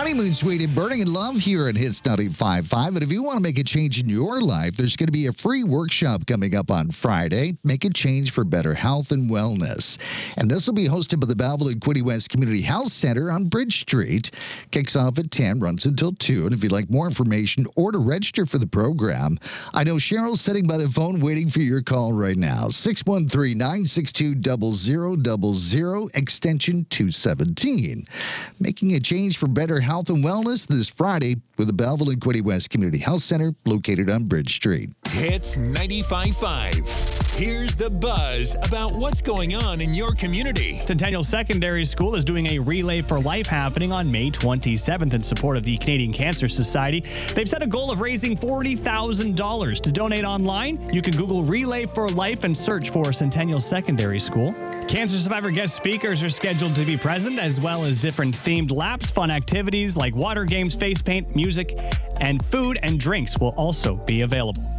Honeymoon Suite and Burning in Love here at Hits 95.5. And if you want to make a change in your life, there's going to be a free workshop coming up on Friday. Make a change for better health and wellness. And this will be hosted by the Belleville and Quinte West Community Health Center on Bridge Street. Kicks off at 10, runs until 2. And if you'd like more information or to register for the program, I know Cheryl's sitting by the phone waiting for your call right now. 613-962-0000, extension 217. Making a change for better health and wellness this Friday with the Belleville and Quinte West Community Health Center located on Bridge Street. Hits 95.5. Here's the buzz about what's going on in your community. Centennial Secondary School is doing a Relay for Life happening on May 27th in support of the Canadian Cancer Society. They've set a goal of raising $40,000. To donate online, you can Google Relay for Life and search for Centennial Secondary School. Cancer survivor guest speakers are scheduled to be present, as well as different themed laps, fun activities like water games, face paint, music, and food and drinks will also be available.